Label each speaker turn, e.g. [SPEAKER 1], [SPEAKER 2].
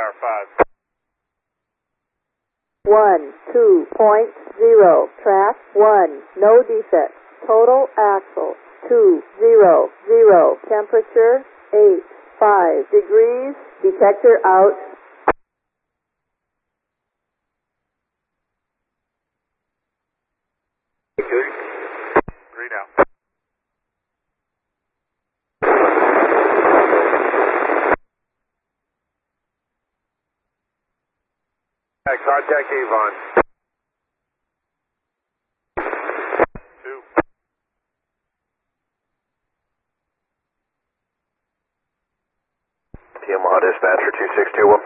[SPEAKER 1] Tower 5.
[SPEAKER 2] 1-2.0, track 1, no defects, total axle 200, temperature 85 degrees, detector out.
[SPEAKER 1] Agree now. Contact Avon. 2.
[SPEAKER 3] TMA dispatcher 2621.